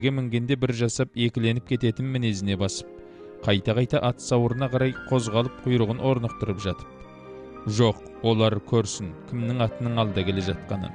мінгенде бір жасап екіленіп кететін мінезіне басып, қайта-қайта ат сауырына қарай қозғалып құйрығын орнықтырып жатып. Жоқ, олар көрсін кімнің атының алда келе жатқанын.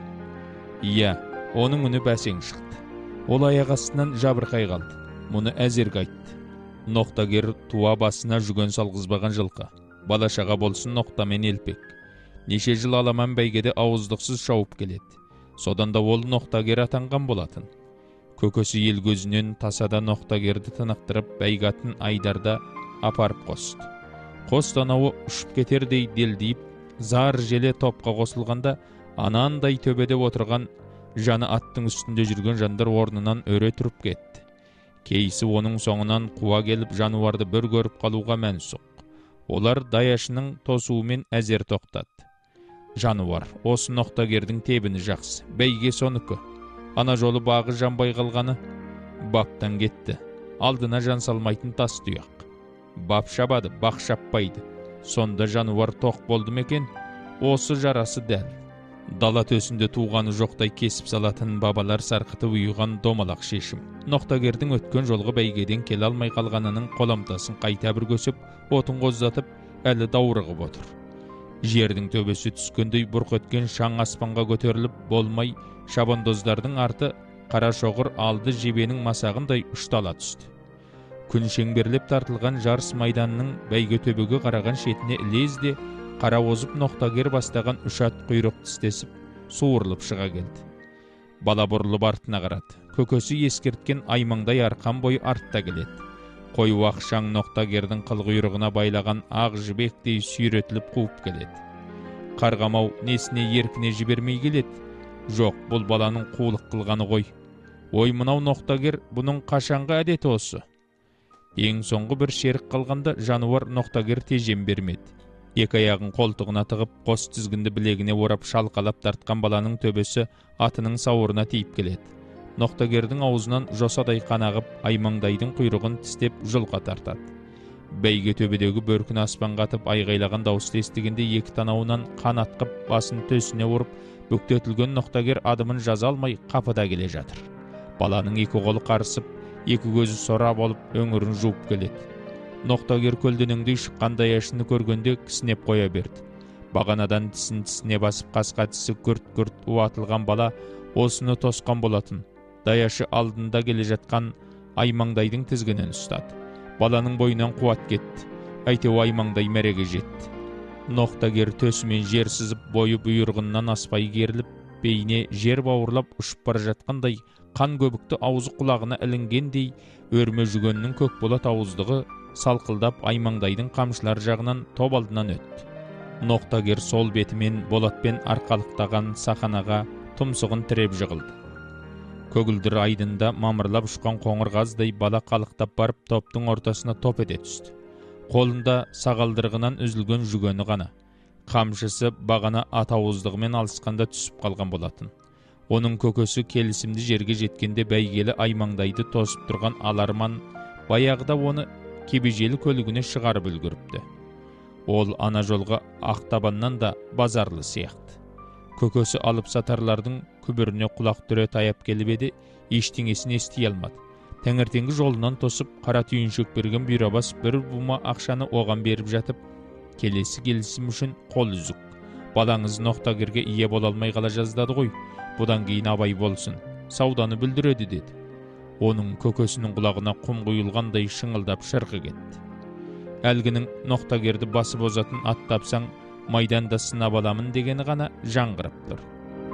Иә, оның үні бәсең шықты. Ол аяқ астынан жабырқай қалды. Мұны әзерге айтты. Ноқтагер туа басына жүген салғызбаған жылқы. Балашаға болсын ноқтамен елпек. Неше жыл аламан бәйгеде ауыздықсыз шауып келеді. Содан да ол ноқтагер атанған болатын. Көкесі ел көзінен тасада ноқтагерді тынықтырып, бәйгатын айдарда апарып қосты. Қос танауы ұшып кетердей делдейіп, зар желе топқа қосылғанда, анандай төбеде отырған жаны аттың үстінде жүрген жандар орнынан өре тұрып кетті. Кейсі оның соңынан қуа келіп жануарды бір көріп қалуға мәнсұқ. Олар даяшының тосуымен әзер тоқтады. Жануар, осы ноқтагердің тебіні жақсы, бәйге соныкі. Ана жолы бағы жанбай қалғаны баптан кетті. Алдына жан салмайтын тас тұяқ. Бап шабады, бақ шаппайды. Сонда жануар тоқ болды мекен, осы жарасы дәл. Дала төсінде туғаны жоқтай кесіп салатын бабалар сарқыты ұйыған домалақ шешім. Ноқтагердің өткен жолғы бәйгеден келе алмай қалғанының қоламтасын қайта бір көсіп, отын қоздатып, әлі даурығып отыр. Жердің төбесі түскендей бұрқ еткен шаң аспанға көтеріліп болмай, шабандоздардың арты қара шоғыр алды жебенің масағындай ұштала түсті. Күн шеңберлеп тартылған жарыс майданының бәйге төбеге қараған шетіне лезде қара озып ноқтагер бастаған үш ат құйрық тістесіп, суырылып шыға келді. Бала бұрылып артына қарады. Көкесі ескерткен аймаңдай арқан бойы артта келеді. Қою ақ шаң ноқтагердің қыл құйрығына байлаған ақ жібектей сүйретіліп қуып келеді. Қарғамау несіне еркіне жібермей келеді. Жоқ, бұл баланың қулық қылғаны ғой. Ой, мынау ноқтагер, бұның қашанғы әдеті осы. Ең соңғы бір шерік қалғанда жануар ноқтагер тежем бермеді. Екі аяғын қолтығына тығып, қос тізгінді білегіне орап шалқалап тартқан баланың төбесі атының сауырына тиіп келеді. Ноқтагердің аузынан жосадай қанағып, аймаңдайдың құйрығын тістеп жұлқа тартады. Бәйге төбедегі бөркін аспанға атып айғайлаған дауысты естігенде екі танауынан қан атқып, басын төсіне ұрып, бүктетілген ноқтагер адымын жаза алмай қапыда келе жатыр. Баланың екі қолы қарысып, екі көзі сора болып, өңірін жуып келеді. Ноқтагер көлденеңдей шыққан даяшыны көргенде кісінеп қоя берді. Бағанадан тісіне басып, қасқа тісі күрт-күрт уатылған бала осыны тосқан болатын. Даяшы алдында келе жатқан аймаңдайдың тізгінін ұстады. Баланың бойынан қуат кетті. Әйтеу аймаңдай мәреге жетті. Ноқтагер төсімен жер сызып, бойы бұйырғыннан аспай керіліп, бейне жер бауырлап ұшып бара жатқандай, қан көбікті аузы құлағына ілінгендей, өрме жүгеннің көк болат ауыздығы салқылдап аймаңдайдың қамшылар жағынан топ алдынан өтті. Ноқтагер сол бетімен болатпен арқалықтаған сақанаға тұмсығын тіреп жығылды. Көгілдір айдында мамырлап ұшқан қоңыр қаздай бала қалықтап барып топтың ортасына топ ете түсті. Қолында сағалдырғынан үзілген жүгені ғана. Қамшысы бағана ат ауыздығымен алысқанда түсіп қалған болатын. Оның көкесі келісімді жерге жеткенде бәйгелі аймаңдайды тосып тұрған аларман баяғыда оны кебежелі көлігіне шығарып үлгіріпті. Ол ана жолға ақтабаннан да базарлы сияқты. Көкесі алып сатарлардың күбіріне құлақ түре таяп келіп еді, ештеңесін ести алмады. Тәңертеңгі жолынан тосып, қара түйіншек берген бұйрабас бір бума ақшаны оған беріп жатып, келесі келісім үшін қол үзік. Балаңыз Ноқтагерге ие бола алмай қала жаздады ғой, бұдан кейін абай болсын, сауданы бүлдіреді деді. Оның көкесінің құлағына құм құйылғандай шыңылдап шырқы кетті. Әлгінің Ноқтагерді басып озатын ат тапсаң, майданда сынап аламын дегені ғана жаңғырып тұр.